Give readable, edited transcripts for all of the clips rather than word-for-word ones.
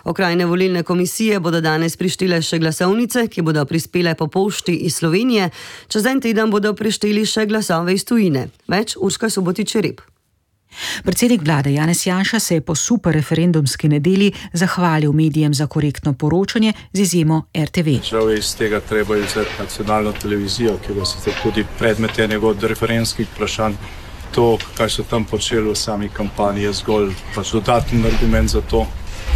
Okrajne volilne komisije bodo danes prištele še glasovnice, ki bodo prispele po pošti iz Slovenije. Čez en teden bodo prišteli še glasove iz tujine. Več Urška Subotič-Rep. Predsednik vlade Janez Janša se je po super referendumski nedelji zahvalil medijem za korektno poročanje z izjemo RTV. Žal je iz tega treba izvzeti nacionalno televizijo, ki bo sicer tudi predmet enega od referendumskih vprašanj. To, kaj so tam počeli v sami kampanji, je zgolj dodaten argument za to.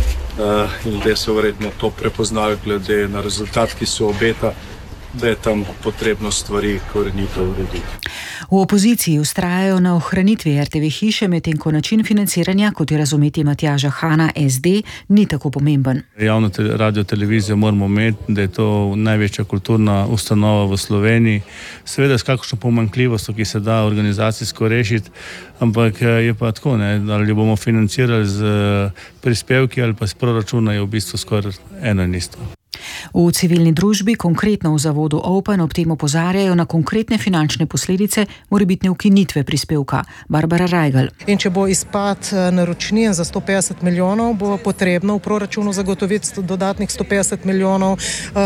In ljudje so verjetno to prepoznali glede na rezultat, ki se obeta, da je tam potrebno stvari korenito urediti. V opoziciji vztrajajo na ohranitvi RTV hiše, medtem ko način financiranja, kot je razumeti Matjaža Hana SD, ni tako pomemben. Javno radio-televizijo moramo imeti, da je to največja kulturna ustanova v Sloveniji. Seveda s kakšno pomanjkljivostjo, ki se da organizacijsko rešiti, ampak je pa tako, ali jo bomo financirali z prispevki ali pa s proračuna, je v bistvu skoraj eno in isto. V civilni družbi, konkretno v zavodu Open, ob tem opozarjajo na konkretne finančne posledice morebitne ukinitve prispevka. Barbara Rajgal. In če bo izpad naročnin za 150 milijonov, bo potrebno v proračunu zagotoviti dodatnih 150 milijonov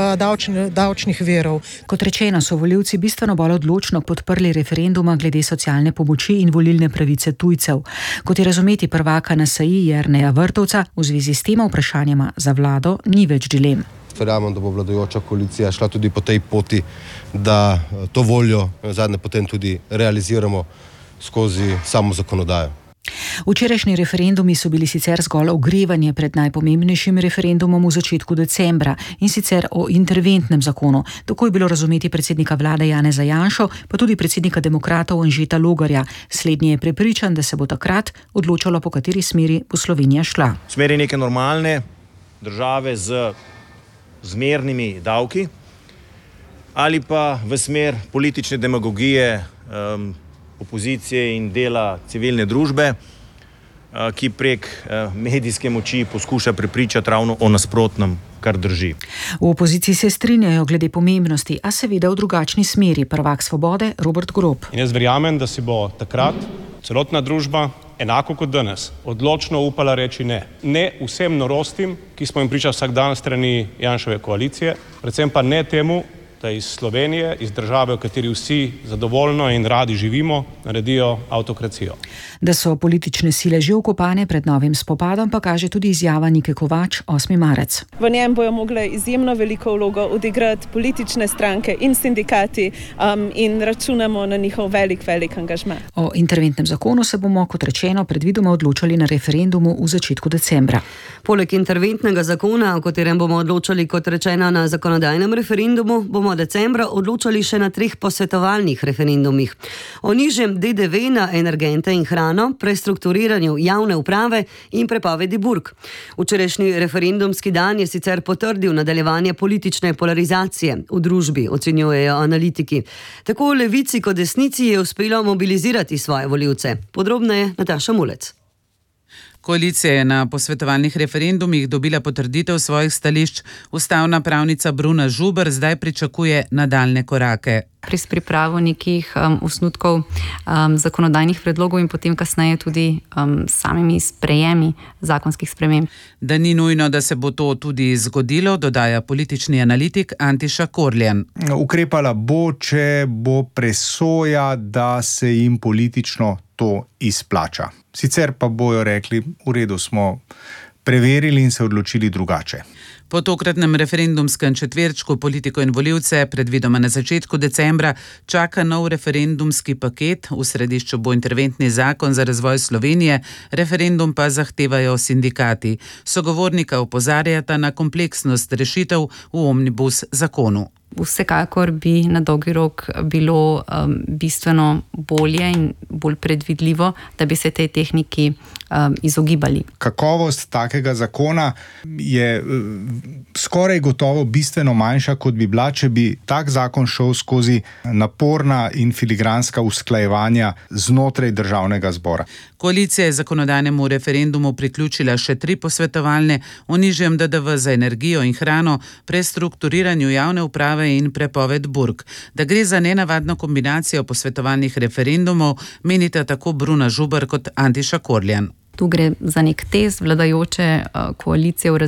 davčnih virov. Kot rečeno, so volivci bistveno bolj odločno podprli referenduma glede socialne pomoči in volilne pravice tujcev. Kot je razumeti prvaka NSi Jerneja Vrtovca, v zvezi s tema vprašanjama za vlado ni več dilem. Verjamem, da bo vladajoča koalicija šla tudi po tej poti, da to voljo zadnje potem tudi realiziramo skozi samo zakonodajo. Včerajšnji referendumi so bili sicer zgolj ogrevanje pred najpomembnejšim referendumom v začetku decembra, in sicer o interventnem zakonu. Tako je bilo razumeti predsednika vlade Janeza Janšo, pa tudi predsednika demokratov Anžeta Logarja. Slednji je prepričan, da se bo takrat odločalo, po kateri smeri bo Slovenija šla. V smeri neke normalne države z zmernimi davki ali pa v smer politične demagogije opozicije in dela civilne družbe, ki prek medijske moči poskuša prepričati ravno o nasprotnem, kar drži. V opoziciji se strinjajo glede pomembnosti, a seveda v drugačni smeri. Prvak Svobode Robert Golob. In jaz verjamem, da si bo takrat celotna družba, enako kot danes, odločno upala reči ne. Ne vsem norostim, ki smo jim pričali vsak dan strani Janševe koalicije, predvsem pa ne temu, da iz Slovenije, iz države, v kateri vsi zadovoljno in radi živimo, naredijo avtokracijo. Da so politične sile že vkopane pred novim spopadom, pa kaže tudi izjava Nike Kovač 8. marec. V njem bojo mogle izjemno veliko vlogo odigrati politične stranke in sindikati in računamo na njihov velik angažma. O interventnem zakonu se bomo, kot rečeno, predvidoma odločali na referendumu v začetku decembra. Poleg interventnega zakona, o katerem bomo odločali, kot rečeno, na zakonodajnem referendumu, bomo decembra odločali še na 3 posvetovalnih referendumih. O nižjem DDV na energente in hrano, prestrukturiranju javne uprave in prepovedi burg. Včerajšnji referendumski dan je sicer potrdil nadaljevanje politične polarizacije v družbi, ocenjujejo analitiki. Tako levici kot desnici je uspelo mobilizirati svoje volivce. Podrobneje Nataša Mulec. Koalicija je na posvetovalnih referendumih dobila potrditev svojih stališč. Ustavna pravnica Bruna Žuber zdaj pričakuje nadaljne korake. Pri pripravi nekih osnutkov zakonodajnih predlogov in potem kasneje tudi samimi sprejemi zakonskih sprememb. Da ni nujno, da se bo to tudi zgodilo, dodaja politični analitik Antiša Korljan. Ukrepala bo, če bo presoja, da se jim politično to izplača. Sicer pa bojo rekli, v redu, smo preverili in se odločili drugače. Po tokratnem referendumskem četverčku politiko in volivce predvidoma na začetku decembra čaka nov referendumski paket. V središču bo interventni zakon za razvoj Slovenije, referendum pa zahtevajo sindikati. Sogovornika opozarjata na kompleksnost rešitev v omnibus zakonu. Vsekakor bi na dolgi rok bilo bistveno bolje in bolj predvidljivo, da bi se tej tehniki izogibali. Kakovost takega zakona je skoraj gotovo bistveno manjša, kot bi bila, če bi tak zakon šel skozi naporna in filigranska usklajevanja znotraj državnega zbora. Koalicija je zakonodajnemu referendumu priključila še 3 posvetovalne o nižjem DDV za energijo in hrano, prestrukturiranju javne uprave in prepoved burg. Da gre za nenavadno kombinacijo posvetovalnih referendumov, menita tako Bruna Žuber kot Antiša Korljan. Tu gre za nek test vladajoče koalicije v